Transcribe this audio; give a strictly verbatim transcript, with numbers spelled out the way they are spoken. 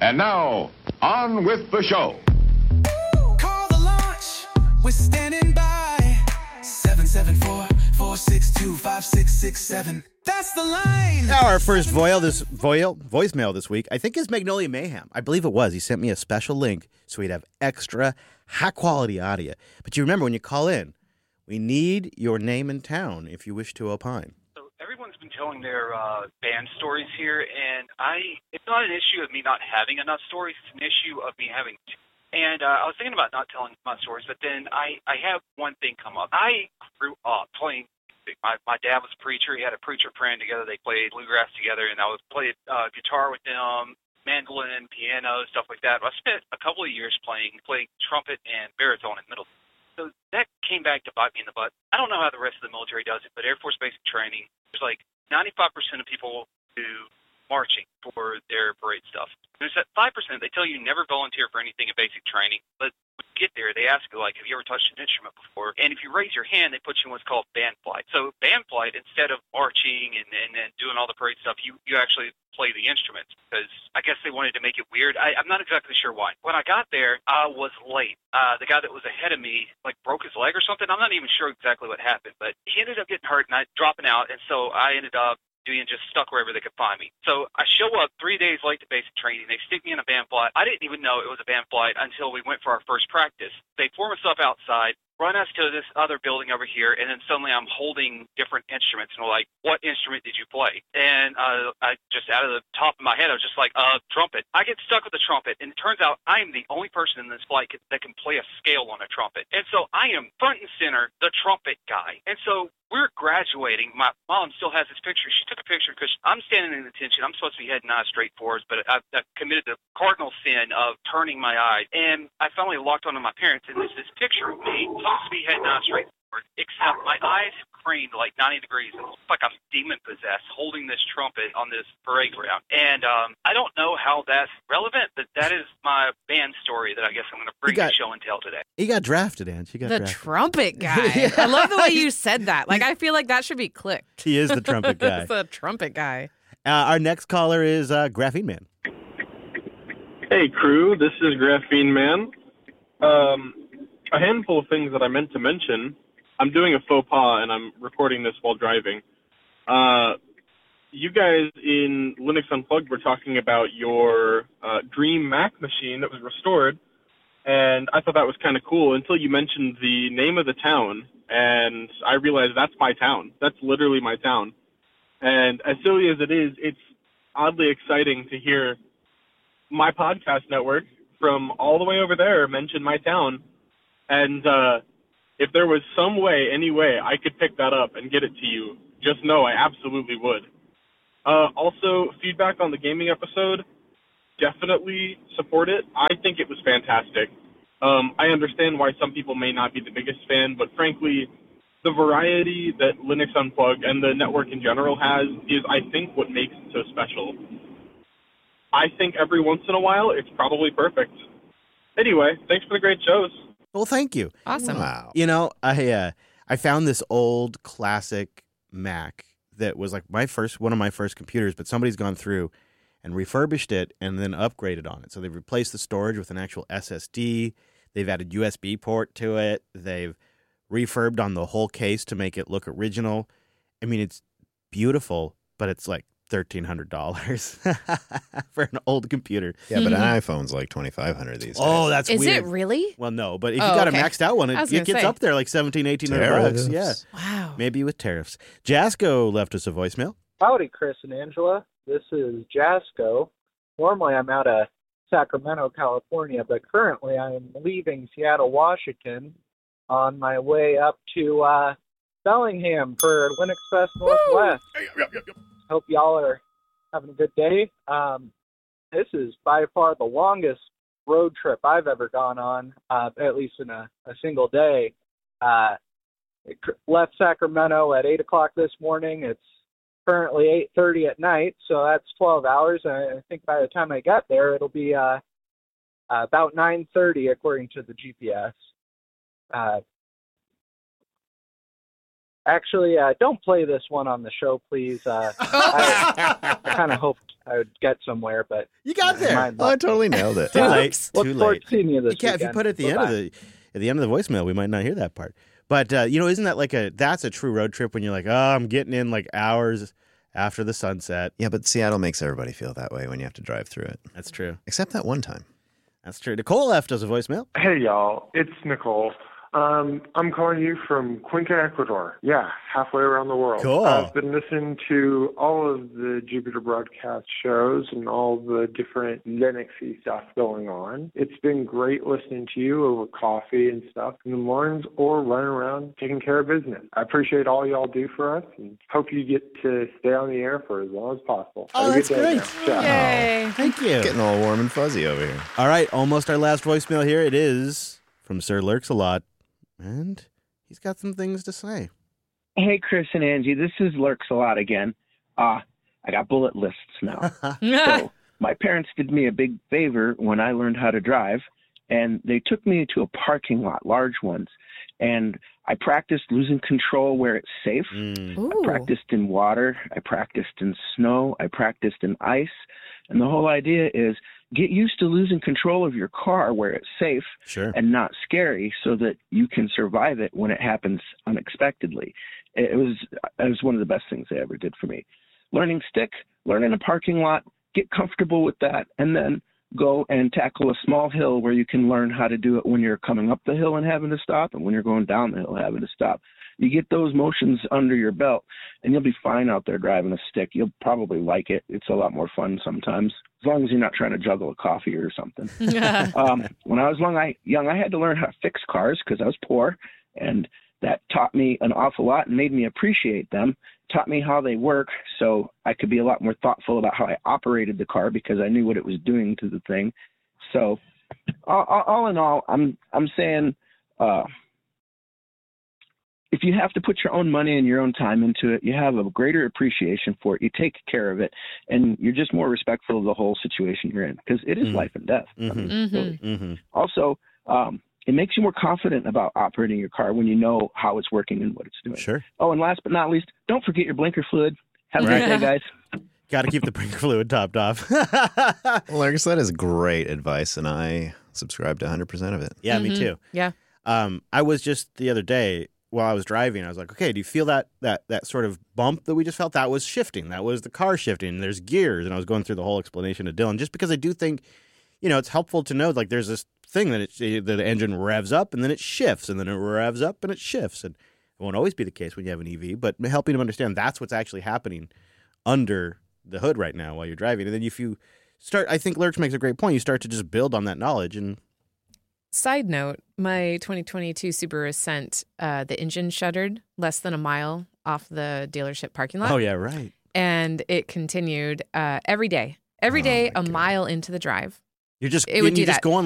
And now, on with the show. Call the launch. We're standing by. seven seven four, four six two, five six six seven. That's the line. Now our first voil this voil voicemail this week, I think, is Magnolia Mayhem. I believe it was. He sent me a special link so we'd have extra high-quality audio. But you remember, when you call in, we need your name and town if you wish to opine. So everyone's been telling their uh, band stories here, and I it's not an issue of me not having enough stories. It's an issue of me having two. And uh, I was thinking about not telling my stories, but then I, I have one thing come up. I grew up playing music. My, my dad was a preacher. He had a preacher friend together. They played bluegrass together, and I was played uh, guitar with them, mandolin, piano, stuff like that. I spent a couple of years playing playing trumpet and baritone in middle school. So that came back to bite me in the butt. I don't know how the rest of the military does it, but Air Force basic training, there's like ninety-five percent of people do marching for their parade stuff. There's that five percent, they tell you never volunteer for anything in basic training, but when you get there, they ask you, like, have you ever touched an instrument before? And if you raise your hand, they put you in what's called band flight. So band flight, instead of marching and, and, and doing all the parade stuff, you, you actually play the instruments, because I guess they wanted to make it weird. I, I'm not exactly sure why. When I got there, I was late. Uh, the guy that was ahead of me, like, broke his leg or something. I'm not even sure exactly what happened, but he ended up getting hurt and I dropping out, and so I ended up doing just stuck wherever they could find me. So I show up three days late to basic training. They stick me in a band flight. I didn't even know it was a band flight until we went for our first practice. They form us up outside, run us to this other building over here, and then suddenly I'm holding different instruments, and they're like, what instrument did you play? And uh, I just, out of the top of my head, I was just like, uh, trumpet. I get stuck with the trumpet, and it turns out I am the only person in this flight that can play a scale on a trumpet. And so I am front and center, the trumpet guy. And so we're graduating. My mom still has this picture. She took a picture because I'm standing in attention. I'm supposed to be heading eyes straight forwards, but I've, I've committed the cardinal sin of turning my eyes. And I finally locked onto my parents, and there's this picture of me supposed to be heading eyes straight forward, except my eyes have craned like ninety degrees. It looks like I'm demon-possessed holding this trumpet on this parade ground. And um, I don't know how that's relevant, but that is my band story that I guess I'm going to bring got- to show and tell today. He got drafted, Ange. He got The drafted. trumpet guy. I love the way you said that. Like, I feel like that should be clicked. He is the trumpet guy. the trumpet guy. Uh, our next caller is uh, Graphene Man. Hey, crew. This is Graphene Man. Um, a handful of things that I meant to mention. I'm doing a faux pas, and I'm recording this while driving. Uh, you guys in Linux Unplugged were talking about your uh, Dream Mac machine that was restored, and I thought that was kind of cool until you mentioned the name of the town, and I realized that's my town. That's literally my town. And as silly as it is, it's oddly exciting to hear my podcast network from all the way over there mention my town. And uh, if there was some way, any way, I could pick that up and get it to you, just know I absolutely would. Uh, also, feedback on the gaming episode, definitely support it. I think it was fantastic. Um, I understand why some people may not be the biggest fan, but frankly, the variety that Linux Unplugged and the network in general has is, I think, what makes it so special. I think every once in a while, it's probably perfect. Anyway, thanks for the great shows. Well, thank you. Awesome. Wow. You know, I uh, I found this old classic Mac that was like my first, one of my first computers, but somebody's gone through and refurbished it and then upgraded on it. So they've replaced the storage with an actual S S D. They've added U S B port to it. They've refurbed on the whole case to make it look original. I mean, it's beautiful, but it's like thirteen hundred dollars for an old computer. Yeah, but an iPhone's like twenty-five hundred these days. Oh, that's Is weird. it really? Well, no, but if you Oh, got okay. a maxed out one, it, I was it gonna gets say. up there like seventeen, eighteen hundred bucks. Yeah. Wow. Maybe with tariffs. Jasco left us a voicemail. Howdy, Chris and Angela. This is Jasco. Normally I'm out of Sacramento, California, but currently I am leaving Seattle, Washington on my way up to uh, Bellingham for Linux Fest Northwest. Hope y'all are having a good day. Um, this is by far the longest road trip I've ever gone on, uh, at least in a, a single day. Uh, it left Sacramento at eight o'clock this morning. It's currently eight thirty at night, so that's twelve hours. I think by the time I get there, it'll be uh, uh, about nine thirty according to the G P S. Uh, actually, uh, don't play this one on the show, please. Uh, I, I kind of hoped I would get somewhere, but You got there. mine Oh, I left. totally nailed it. Too late. Look Too forward late. to seeing you this You can't, if you weekend. put it at the end of Bye-bye. the at the end of the voicemail, we might not hear that part. But uh, you know, isn't that like a that's a true road trip when you're like, oh, I'm getting in like hours after the sunset. Yeah, but Seattle makes everybody feel that way when you have to drive through it. That's true. Except that one time. That's true. Nicole left us a voicemail. Hey, y'all. It's Nicole. Um, I'm calling you from Cuenca, Ecuador. Yeah, halfway around the world. Cool. I've been listening to all of the Jupiter broadcast shows and all the different Linuxy stuff going on. It's been great listening to you over coffee and stuff in the mornings or running around taking care of business. I appreciate all y'all do for us and hope you get to stay on the air for as long as possible. Oh, Have a that's good day great. now. Ciao. Yay. Thank you. Getting all warm and fuzzy over here. All right, almost our last voicemail here. It is from Sir Lurks-a-Lot, and he's got some things to say. Hey, Chris and Angie, this is Lurks a lot again. Uh, I got bullet lists now. So my parents did me a big favor when I learned how to drive, and they took me to a parking lot, large ones, and I practiced losing control where it's safe. Mm. Ooh. I practiced in water. I practiced in snow. I practiced in ice. And the whole idea is get used to losing control of your car where it's safe Sure. and not scary so that you can survive it when it happens unexpectedly. It was it was one of the best things they ever did for me. Learning stick, learn in a parking lot, get comfortable with that, and then go and tackle a small hill where you can learn how to do it when you're coming up the hill and having to stop and when you're going down the hill having to stop. You get those motions under your belt, and you'll be fine out there driving a stick. You'll probably like it. It's a lot more fun sometimes, as long as you're not trying to juggle a coffee or something. um, when I was young I, young, I had to learn how to fix cars because I was poor, and that taught me an awful lot and made me appreciate them, taught me how they work so I could be a lot more thoughtful about how I operated the car because I knew what it was doing to the thing. So all, all in all, I'm I'm saying uh, if you have to put your own money and your own time into it, you have a greater appreciation for it. You take care of it, and you're just more respectful of the whole situation you're in because it is Mhm. life and death. I Mhm. mean, Mhm. really. Mm-hmm. Also, um, it makes you more confident about operating your car when you know how it's working and what it's doing. Sure. Oh, and last but not least, don't forget your blinker fluid. Have a Right. great day, guys. Got to keep the blinker fluid topped off. Largus, that is great advice, and I subscribe to one hundred percent of it. Yeah, me Mhm. too. Yeah. Um, I was just the other day while I was driving, I was like, okay, do you feel that that that sort of bump that we just felt? That was shifting. That was the car shifting. There's gears, and I was going through the whole explanation to Dylan, just because I do think, you know, it's helpful to know like there's this thing that it, that the engine revs up and then it shifts, and then it revs up and it shifts, and it won't always be the case when you have an E V, but helping them understand that's what's actually happening under the hood right now while you're driving, and then if you start, I think Lurch makes a great point. You start to just build on that knowledge and. Side note, my twenty twenty-two Subaru Ascent, uh, the engine shuttered less than a mile off the dealership parking lot. Oh yeah, right. And it continued uh, every day. Every Oh, day, my a God. mile into the drive. You're just It would and do you're just that. going